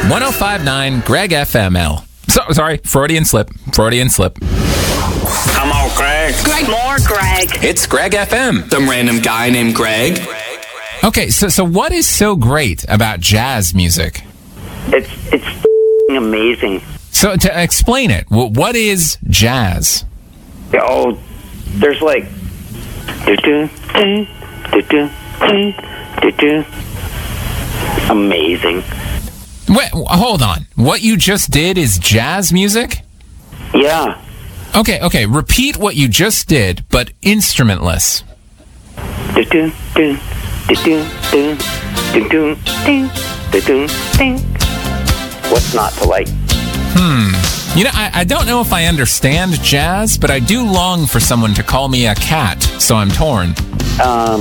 105.9 Greg FML. Sorry, Freudian slip. Come on, Greg. More Greg. It's Greg FM. Some random guy named Greg. Okay, so what is so great about jazz music? It's amazing. So to explain it, what is jazz? Oh, there's like amazing. Wait, hold on. What you just did is jazz music? Yeah. Okay. Repeat what you just did, but instrumentless. What's not to like? You know, I don't know if I understand jazz, but I do long for someone to call me a cat, so I'm torn.